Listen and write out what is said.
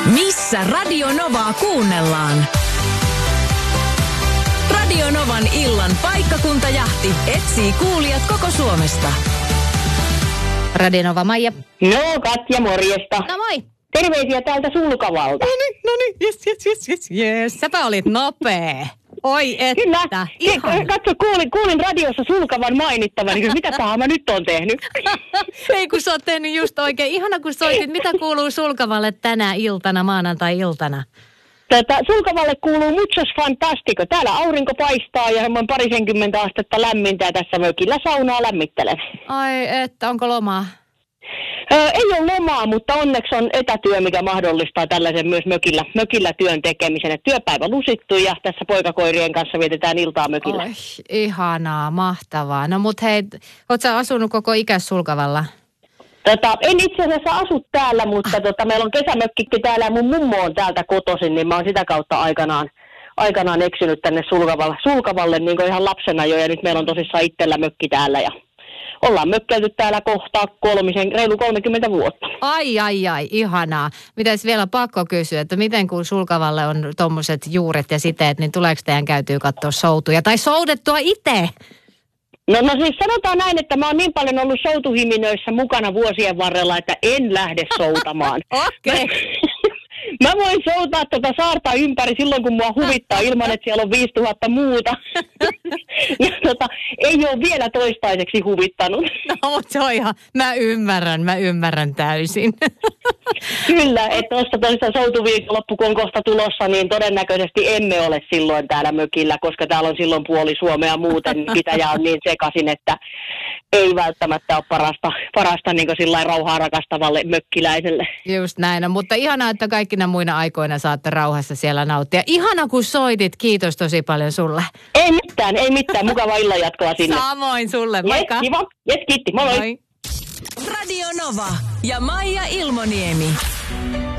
Missä Radio Novaa kuunnellaan? Radio Novan illan paikkakuntajahti etsii kuulijat koko Suomesta. Radio Nova, Maija. No, Katja, morjesta. No moi. Terveisiä täältä Sulkavalta. No niin, yes. Säpä olit nopea. Oi että, Kyllä. ihana. Katso, kuulin radiossa Sulkavan mainittavan, niin mitä pahaa mä nyt oon tehnyt? Ei kun sä oot tehnyt just oikein. Ihana kun soitit, mitä kuuluu Sulkavalle tänä iltana, maanantai-iltana? Sulkavalle kuuluu muchos fantastico. Täällä aurinko paistaa ja on 20 astetta lämmintä ja tässä mökillä saunaa lämmittelen. Ai että, onko lomaa? Ei ole lomaa, mutta onneksi on etätyö, mikä mahdollistaa tällaisen myös mökillä työn tekemisen. Et työpäivä lusittu ja tässä poikakoirien kanssa vietetään iltaa mökillä. Oi, ihanaa, mahtavaa. No mut hei, oot sä asunut koko ikäs Sulkavalla? En itse asiassa asu täällä, mutta meillä on kesämökkikki täällä ja mun mummo on täältä kotoisin, niin mä oon sitä kautta aikanaan eksynyt tänne Sulkavalle niin kuin ihan lapsena jo. Ja nyt meillä on tosissaan itsellä mökki täällä ja ollaan mökkelty täällä kohta reilu 30 vuotta. Ai, ihanaa. Mitäs vielä pakko kysyä, että miten kun Sulkavalle on tommoset juuret ja siteet, niin tuleeko teidän käytyy katsoa soutuja tai soudettua itse? No siis sanotaan näin, että mä oon niin paljon ollut soutuhiminöissä mukana vuosien varrella, että en lähde soutamaan. Okei. Mä voin soutaa tuota saarta ympäri silloin, kun mua huvittaa ilman, että siellä on 5000 muuta. Ja ei ole vielä toistaiseksi huvittanut. No, mutta se on ihan, mä ymmärrän täysin. Kyllä, että tuosta soutuviikonloppu, kun on kohta tulossa, niin todennäköisesti emme ole silloin täällä mökillä, koska täällä on silloin puoli Suomea muuten. Pitäjä on niin sekaisin, että ei välttämättä ole parasta niin kuin sillain rauhaa rakastavalle mökkiläiselle. Just näin, no, mutta ihanaa, että kaikkina muina aikoina saatte rauhassa siellä nauttia. Ihana, kun soitit. Kiitos tosi paljon sulle. Ei mitään. Mukavaa illanjatkoa sinne. Samoin sulle, moikka. Yes, kiva. Yes, kiitti. Moi. Moi. Radio Nova ja Maija Ilmoniemi.